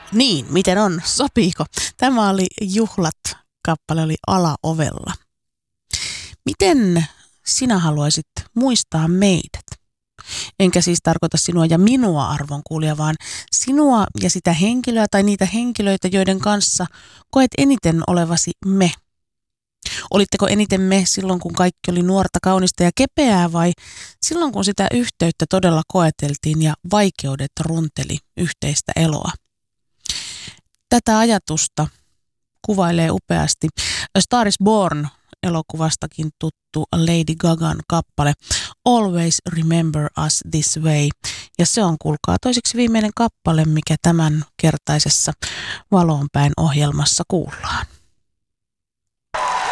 Niin, miten on? Sopiiko? Tämä oli Juhlat-kappale, oli Alaovella. Miten sinä haluaisit muistaa meidät? Enkä siis tarkoita sinua ja minua, arvon kuulija, vaan sinua ja sitä henkilöä tai niitä henkilöitä, joiden kanssa koet eniten olevasi me. Olitteko eniten me silloin, kun kaikki oli nuorta, kaunista ja kepeää, vai silloin, kun sitä yhteyttä todella koeteltiin ja vaikeudet runteli yhteistä eloa? Tätä ajatusta kuvailee upeasti A Star is Born -elokuvastakin tuttu Lady Gagan kappale Always Remember Us This Way. Ja se on, kuulkaa, toiseksi viimeinen kappale, mikä tämän kertaisessa Valoonpäin -ohjelmassa kuullaan.